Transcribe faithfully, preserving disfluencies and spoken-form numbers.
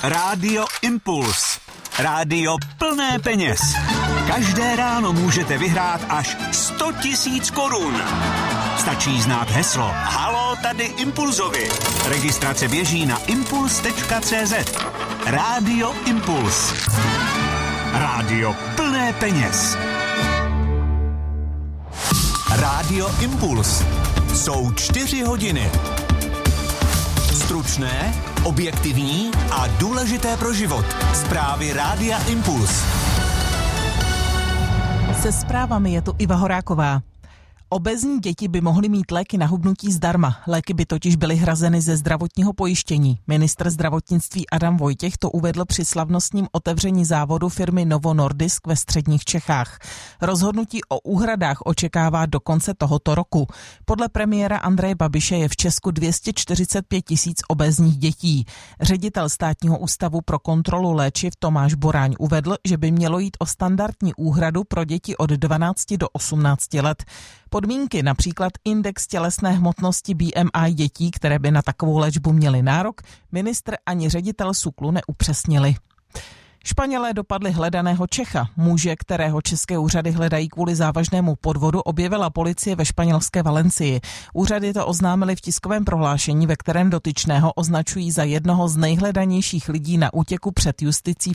Rádio Impuls. Rádio plné peněz. Každé ráno můžete vyhrát až sto tisíc korun. Stačí znát heslo Haló, tady Impulzovi. Registrace běží na impuls tečka cé zet. Rádio Impuls. Rádio plné peněz. Rádio Impuls. Jsou čtyři hodiny. Stručné, objektivní a důležité pro život. Zprávy Rádia Impuls. Se zprávami je tu Iva Horáková. Obézní děti by mohly mít léky na hubnutí zdarma. Léky by totiž byly hrazeny ze zdravotního pojištění. Ministr zdravotnictví Adam Vojtěch to uvedl při slavnostním otevření závodu firmy Novo Nordisk ve středních Čechách. Rozhodnutí o úhradách očekává do konce tohoto roku. Podle premiéra Andreje Babiše je v Česku dvě stě čtyřicet pět tisíc obézních dětí. Ředitel Státního ústavu pro kontrolu léčiv Tomáš Boráň uvedl, že by mělo jít o standardní úhradu pro děti od dvanácti do osmnácti let. Podmínky, například index tělesné hmotnosti B M I dětí, které by na takovou léčbu měly nárok, ministr ani ředitel SÚKLu neupřesnili. Španělé dopadli hledaného Čecha. Muže, kterého české úřady hledají kvůli závažnému podvodu, objevila policie ve španělské Valencii. Úřady to oznámili v tiskovém prohlášení, ve kterém dotyčného označují za jednoho z nejhledanějších lidí na útěku před justicí